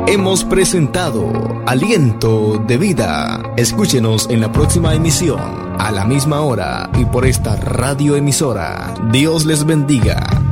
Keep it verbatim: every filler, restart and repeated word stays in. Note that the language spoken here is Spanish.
Hemos presentado Aliento de Vida. Escúchenos en la próxima emisión, a la misma hora y por esta radioemisora. Dios les bendiga.